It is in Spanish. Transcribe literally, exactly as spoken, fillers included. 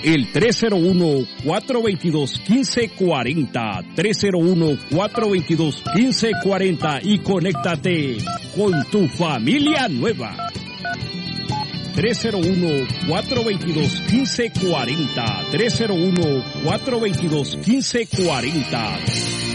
el tres cero uno, cuatro dos dos, uno cinco cuatro cero, tres cero uno, cuatro dos dos, uno cinco cuatro cero y conéctate con tu familia nueva. tres cero uno, cuatro dos dos, uno cinco cuatro cero, tres cero uno, cuatro dos dos, uno cinco cuatro cero.